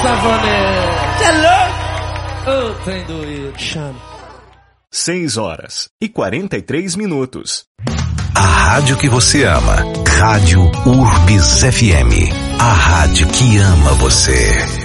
Savanete. Você é louco? Ô, trem doido. Chama. 6h43. A rádio que você ama. Rádio Urbis FM. A rádio que ama você.